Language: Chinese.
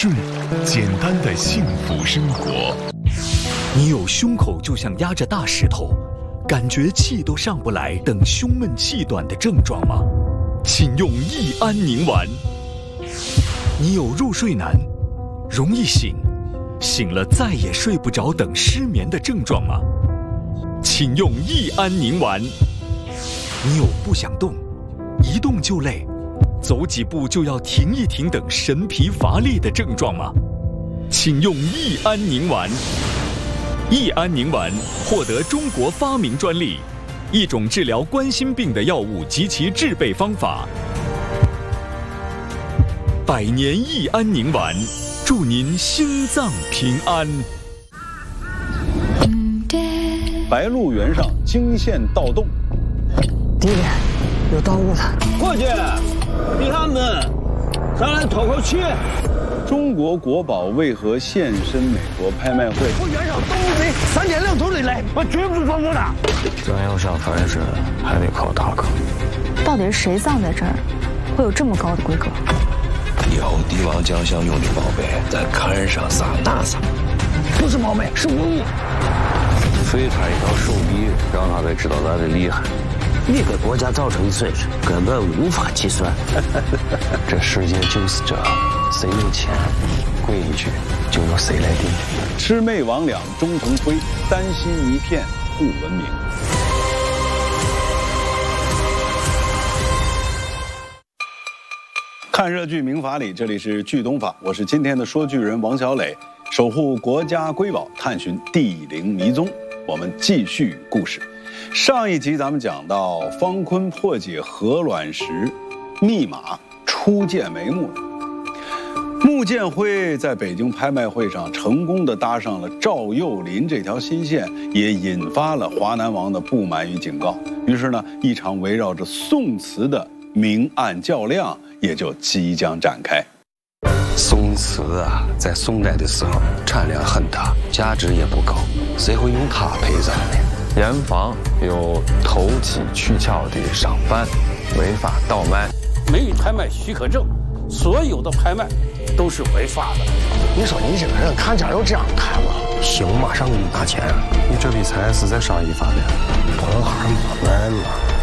顺，简单的幸福生活。 你有胸口就像压着大石头，感觉气都上不来，等胸闷气短的症状吗？请用益安宁丸。你有入睡难，容易醒，醒了再也睡不着等失眠的症状吗？请用益安宁丸。你有不想动，一动就累，走几步就要停一停等神疲乏力的症状吗？请用益安宁丸。益安宁丸获得中国发明专利，一种治疗冠心病的药物及其制备方法。100年益安宁丸，祝您心脏平安。 白鹿原上惊现盗洞， 弟弟，有盗物的， 伙计，闭上门，咱来透口气。 中国国宝为何现身美国拍卖会？ 我原上盗墓贼3.6头的来，我绝不放过他。 咱要想翻身，还得靠大哥。 到底是谁葬在这儿，会有这么高的规格？ 以后帝王将相用的宝贝，在龛上撒大撒。 不是宝贝，是文物。 废他一条手臂，让他才知道咱的厉害。 你给国家造成的损失根本无法计算。 这世界就是这，谁有钱，跪一句就由谁来定。 魑魅魍魉终成灰，丹心一片护文明。看热剧明法理，这里是剧东法，我是今天的说剧人王小磊，守护国家瑰宝，探寻地灵迷踪。我们继续故事。上一集咱们讲到方坤破解鹅卵石密码，初见眉目了。穆建辉在北京拍卖会上成功地搭上了赵又林这条新线，也引发了华南王的不满与警告。于是呢，一场围绕着宋瓷的明暗较量也就即将展开。 宋瓷啊，在宋代的时候产量很大，价值也不高，谁会用它陪葬呢？ 严防有投机取巧的商贩违法倒卖。 没有拍卖许可证，所有的拍卖都是违法的。 你说你这个人看家有这样看吗？行，马上给你拿钱。 你这笔财是在商议方面， 同行买卖嘛。